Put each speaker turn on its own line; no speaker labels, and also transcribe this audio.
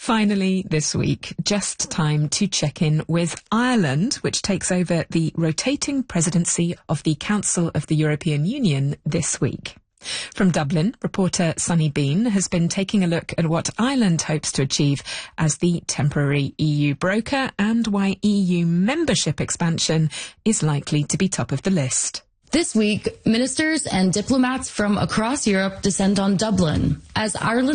Finally, this week, just time to check in with Ireland, which takes over the rotating presidency of the Council of the European Union this week. From Dublin, reporter Sunny Bean has been taking a look at what Ireland hopes to achieve as the temporary EU broker and why EU membership expansion is likely to be top of the list.
This week, ministers and diplomats from across Europe descend on Dublin as Ireland